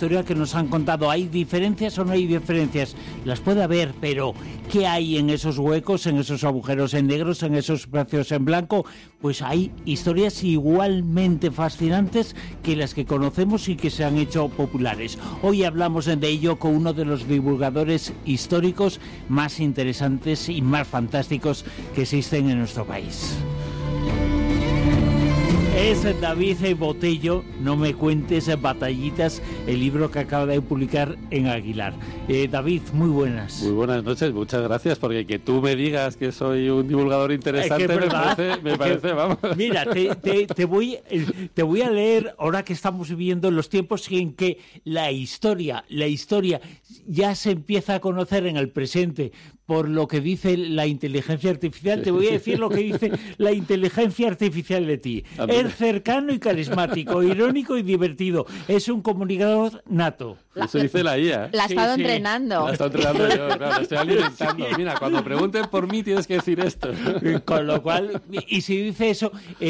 historia que nos han contado. ¿Hay diferencias o no hay diferencias? Las puede haber, pero ¿qué hay en esos huecos, en esos agujeros en negros, en esos espacios en blanco? Pues hay historias igualmente fascinantes que las que conocemos y que se han hecho populares. Hoy hablamos de ello con uno de los divulgadores históricos más interesantes y más fantásticos que existen en nuestro país. Es David Botello, No me cuentes batallitas, el libro que acaba de publicar en Aguilar. David, muy buenas. Muy buenas noches, muchas gracias, porque que tú me digas que soy un divulgador interesante me parece, vamos. Mira, te voy a leer, ahora que estamos viviendo los tiempos en que la historia ya se empieza a conocer en el presente por lo que dice la inteligencia artificial. Te voy a decir lo que dice la inteligencia artificial de ti. Es cercano y carismático, irónico y divertido. Es un comunicador nato. Eso dice la IA. La ha estado entrenando. La he estado entrenando yo, claro, la estoy alimentando. Mira, cuando pregunten por mí tienes que decir esto. Con lo cual, y si dice eso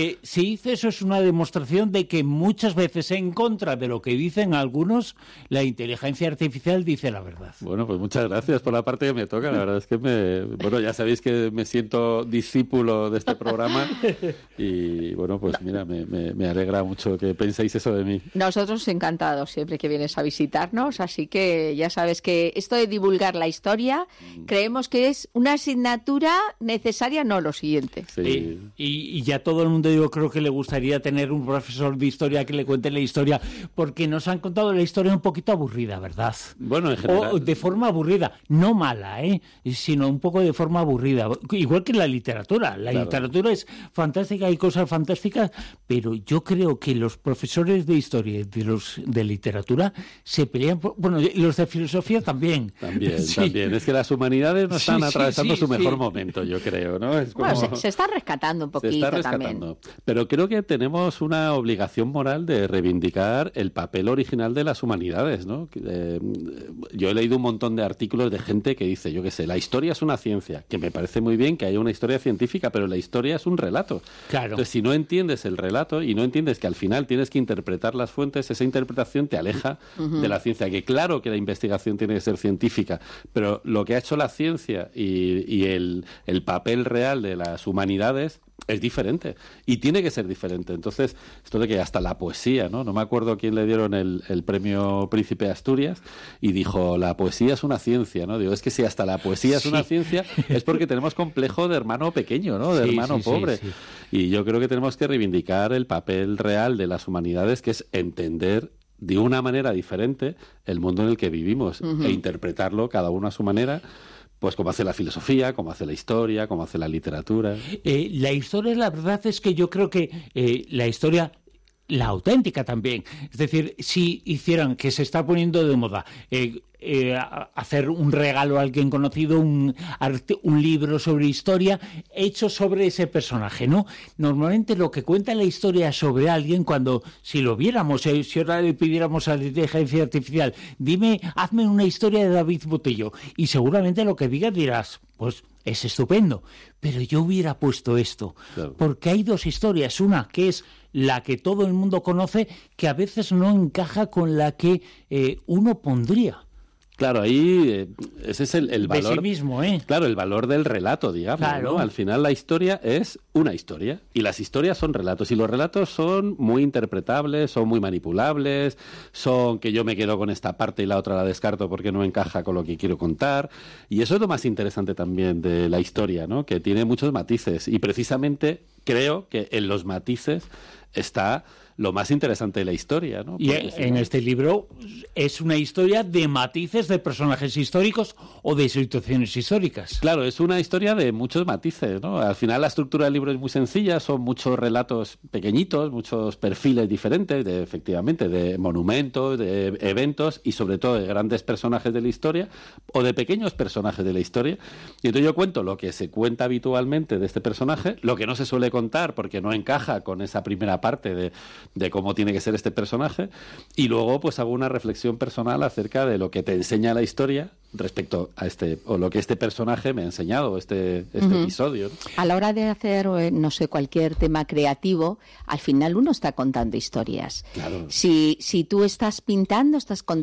es una demostración de que muchas veces en contra de lo que dicen algunos, la inteligencia artificial dice la verdad. Bueno, pues muchas gracias por la parte que me toca. La verdad es que ya sabéis que me siento discípulo de este programa y bueno, pues mira, me alegra mucho que penséis eso de mí. Nosotros encantados siempre que vienes a visitarnos, así que ya sabes que esto de divulgar la historia creemos que es una asignatura necesaria, no lo siguiente. Sí. Y ya todo el mundo, yo creo que le gustaría tener un profesor de historia que le cuente la historia, porque nos han contado la historia un poquito aburrida, ¿verdad? Bueno, en general. O de forma aburrida, no mala, sino un poco de forma aburrida, igual que la literatura. La literatura es fantástica, hay cosas fantásticas, pero yo creo que los profesores de historia y de literatura se pelean los de filosofía también. También. Es que las humanidades no están atravesando su mejor momento, yo creo, ¿no? Es como... Bueno, se está rescatando un poquito también. Pero creo que tenemos una obligación moral de reivindicar el papel original de las humanidades, ¿no? Yo he leído un montón de artículos de gente que dice, yo qué sé, la historia es una ciencia, que me parece muy bien que haya una historia científica, pero la historia es un relato. Claro. Entonces, si no entiendes el relato y no entiendes que al final tienes que interpretar las fuentes, esa interpretación te aleja de la ciencia. Que claro que la investigación tiene que ser científica, pero lo que ha hecho la ciencia y el papel real de las humanidades es diferente y tiene que ser diferente. Entonces, esto de que hasta la poesía, no me acuerdo a quién le dieron el premio Príncipe de Asturias y dijo, la poesía es una ciencia, ¿no? Digo, es que si hasta la poesía es una ciencia es porque tenemos complejo de hermano pequeño, ¿no? De hermano pobre. Sí. Y yo creo que tenemos que reivindicar el papel real de las humanidades, que es entender de una manera diferente el mundo en el que vivimos e interpretarlo cada uno a su manera. Pues como hace la filosofía, como hace la historia, como hace la literatura. La historia, la verdad es que yo creo que la historia, la auténtica también, es decir, si hicieran, que se está poniendo de moda, hacer un regalo a alguien conocido, un libro sobre historia hecho sobre ese personaje, ¿no? Normalmente lo que cuenta la historia sobre alguien, si lo viéramos, si ahora le pidiéramos a la inteligencia artificial, hazme una historia de David Botello, y seguramente lo que dirás, pues es estupendo, pero yo hubiera puesto esto, porque hay dos historias, una que es la que todo el mundo conoce, que a veces no encaja con la que uno pondría. Claro, ahí ese es el valor de sí mismo, Claro, el valor del relato, digamos, claro. ¿no? Al final la historia es una historia y las historias son relatos y los relatos son muy interpretables, son muy manipulables, son que yo me quedo con esta parte y la otra la descarto porque no encaja con lo que quiero contar, y eso es lo más interesante también de la historia, ¿no? Que tiene muchos matices y precisamente creo que en los matices está lo más interesante de la historia, ¿no? Y en este libro es una historia de matices de personajes históricos o de situaciones históricas. Claro, es una historia de muchos matices, ¿no? Al final la estructura del libro es muy sencilla, son muchos relatos pequeñitos, muchos perfiles diferentes, efectivamente, de monumentos, de eventos y sobre todo de grandes personajes de la historia o de pequeños personajes de la historia. Y entonces yo cuento lo que se cuenta habitualmente de este personaje, lo que no se suele contar porque no encaja con esa primera parte de cómo tiene que ser este personaje, y luego pues hago una reflexión personal acerca de lo que te enseña la historia respecto a o lo que este personaje me ha enseñado, este episodio. A la hora de hacer, no sé, cualquier tema creativo, al final uno está contando historias. Claro. Si tú estás pintando, estás contando